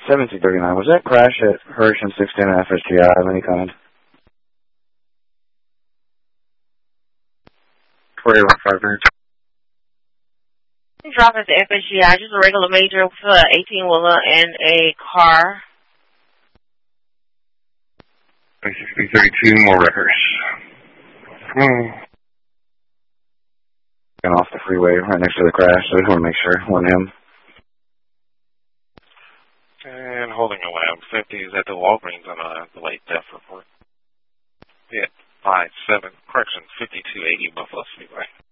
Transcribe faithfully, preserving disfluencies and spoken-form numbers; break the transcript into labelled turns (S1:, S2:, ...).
S1: seventeen thirty-nine. Was that crash at Hurricane six ten F S G I of any kind? four eight one five three.
S2: Drop at the F S G I, just a regular major for an eighteen-wheeler and a car.
S1: sixty thirty-two, more records. Hmm. Got off the freeway right next to the crash, so I just want to make sure it wasn't him.
S3: And holding a lab fifty is at the Walgreens on a delayed death report. Hit five seven, correction, fifty-two eighty Buffalo Speedway.